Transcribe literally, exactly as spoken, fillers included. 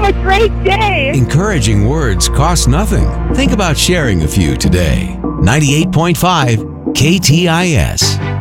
a great day. Encouraging words cost nothing. Think about sharing a few today. ninety-eight point five K T I S.